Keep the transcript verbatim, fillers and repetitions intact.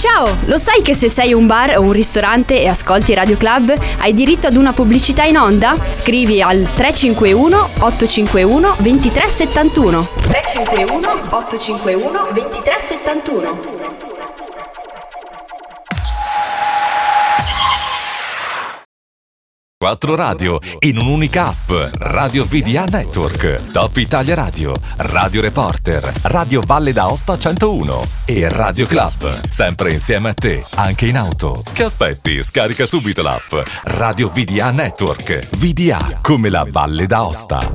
Ciao, lo sai che se sei un bar o un ristorante e ascolti Radio Club hai diritto ad una pubblicità in onda? Scrivi al tre cinque uno otto cinque uno due tre sette uno tre cinque uno otto cinque uno due tre sette uno. Quattro radio in un'unica app. Radio V D A Network, Top Italia Radio, Radio Reporter, Radio Valle d'Aosta centouno e Radio Club. Sempre insieme a te, anche in auto. Che aspetti? Scarica subito l'app Radio V D A Network. V D A come la Valle d'Aosta.